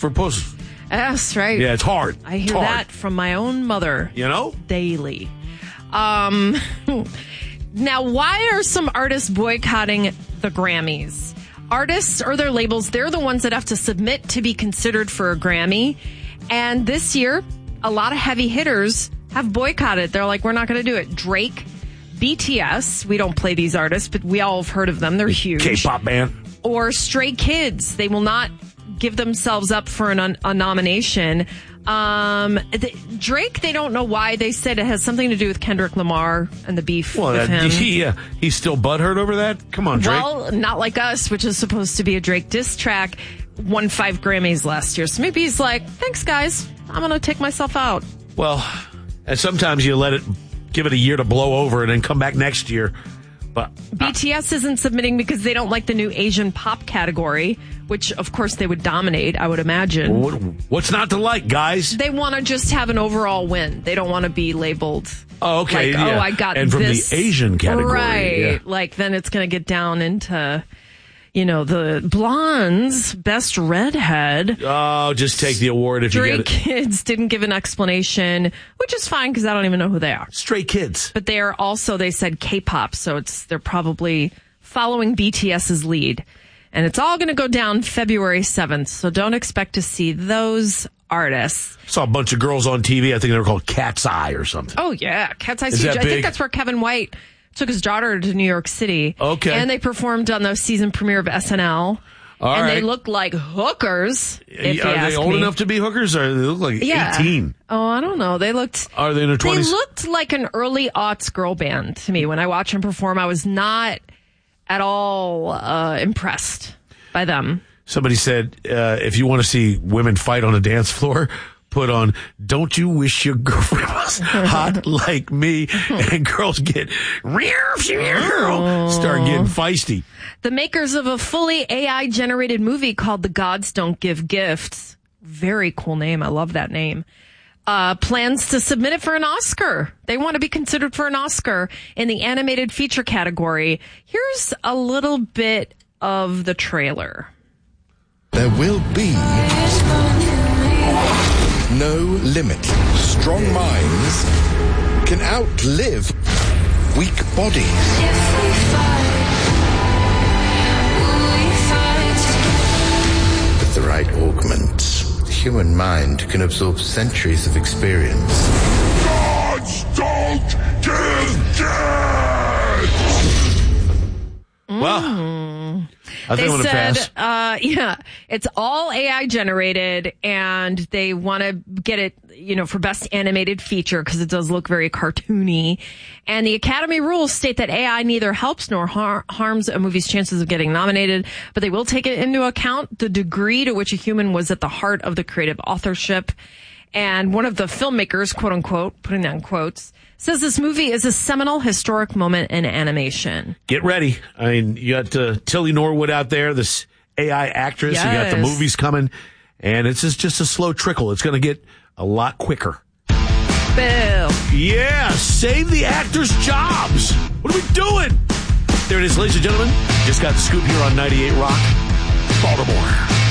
for puss. That's right. Yeah, it's hard. I hear that from my own mother. You know? Daily. Now, why are some artists boycotting the Grammys? Artists or their labels, they're the ones that have to submit to be considered for a Grammy. And this year, a lot of heavy hitters have boycotted. They're like, we're not going to do it. Drake, BTS, we don't play these artists, but we all have heard of them. They're huge. K-pop band. Or Stray Kids. They will not give themselves up for a nomination. Drake, they don't know why. They said it has something to do with Kendrick Lamar and the beef with him. He's still butthurt over that? Come on, Drake. Well, not like Us, which is supposed to be a Drake diss track, won 5 Grammys last year. So maybe he's like, thanks, guys. I'm going to take myself out. Well, and sometimes you give it a year to blow over and then come back next year. But BTS isn't submitting because they don't like the new Asian pop category, which, of course, they would dominate, I would imagine. What's not to like, guys? They want to just have an overall win. They don't want to be labeled. Oh, okay. Like, yeah. I got and this. from the Asian category. Right. Yeah. Like, then it's going to get down into, the blondes, best redhead. Oh, just take the award if you get it. Stray Kids didn't give an explanation, which is fine because I don't even know who they are. Stray Kids. But they are also, they said K-pop, so they're probably following BTS's lead. And it's all going to go down February 7th, so don't expect to see those artists. Saw a bunch of girls on TV. I think they were called Cat's Eye or something. Oh, yeah. Cat's Eye. Is that I big? think that's where Kevin White took his daughter to New York City. Okay. And they performed on the season premiere of SNL. All and right. they looked like hookers, if you Are ask they old me. enough to be hookers, or they look like 18? Oh, I don't know. They looked... Are they in their 20s? They looked like an early aughts girl band to me. When I watched them perform, I was not at all impressed by them. Somebody said, if you want to see women fight on a dance floor, put on Don't You Wish Your Girlfriend Was Hot Like Me, and girls get start getting feisty. The makers of a fully AI-generated movie called The Gods Don't Give Gifts, very cool name, I love that name, plans to submit it for an Oscar. They want to be considered for an Oscar in the animated feature category. Here's a little bit of the trailer. There will be no limit. Strong minds can outlive weak bodies. With the right augments, the human mind can absorb centuries of experience. Gods don't give gifts! Well, I think They I'm going to said, pass. it's all AI generated, and they want to get it, for best animated feature because it does look very cartoony. And the Academy rules state that AI neither helps nor harms a movie's chances of getting nominated, but they will take it into account the degree to which a human was at the heart of the creative authorship. And one of the filmmakers, quote unquote, putting that in quotes, says this movie is a seminal historic moment in animation. Get ready. I mean, you got Tilly Norwood out there, this AI actress. Yes. You got the movies coming, and it's just a slow trickle. It's going to get a lot quicker. Bill. Yeah, save the actors' jobs. What are we doing? There it is, ladies and gentlemen. Just got the scoop here on 98 Rock, Baltimore.